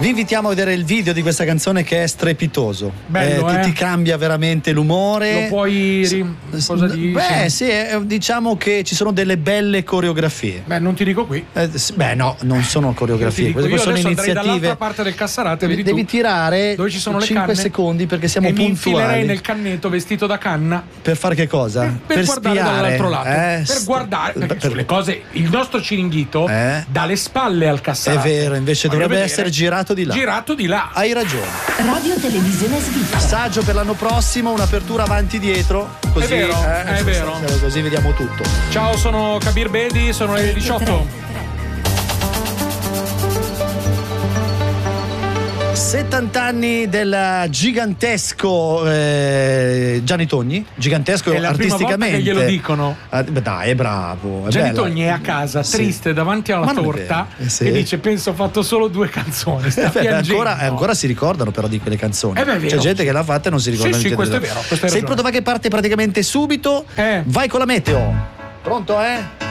Vi invitiamo a vedere il video di questa canzone che è strepitoso. Bello, ti cambia veramente l'umore. Lo puoi cosa dici? Beh, sì, diciamo che ci sono delle belle coreografie. Beh, non ti dico qui. Beh, no, non sono coreografie, queste sono iniziative. Dall'altra parte del Cassarate, vedi devi tu, tirare dove ci sono le 5 canne, secondi perché siamo e mi puntuali. infilerei nel cannetto vestito da canna. Per fare che cosa? Per guardare spiare, dall'altro lato. Per guardare, perché sulle cose, il nostro Ciringhito dà le spalle al Cassarate. È vero, invece dovrebbe essere girato di là. Girato di là. Hai ragione. Radio Televisione Svizzera. Saggio per l'anno prossimo, un'apertura avanti dietro. Così, è vero. Così vediamo tutto. Ciao, sono Kabir Bedi, sono le 18. 70 anni del gigantesco Gianni Togni, gigantesco è la artisticamente. Prima volta che glielo dicono. Dai, è bravo. Gianni Togni è a casa, triste, davanti alla torta, e dice: penso ho fatto solo 2 canzoni. Sta piangendo. Ancora si ricordano però di quelle canzoni. C'è gente che l'ha fatta e non si ricorda. Sì, questo è vero. Sei pronto? Che parte praticamente subito. Vai con la meteo. Pronto,